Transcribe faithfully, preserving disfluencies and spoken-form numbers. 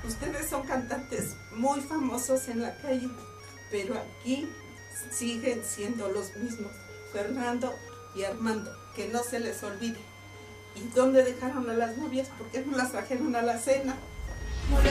Ustedes son cantantes muy famosos en la calle, pero aquí siguen siendo los mismos, Fernando y Armando, que no se les olvide. ¿Y dónde dejaron a las novias? ¿Por qué no las trajeron a la cena?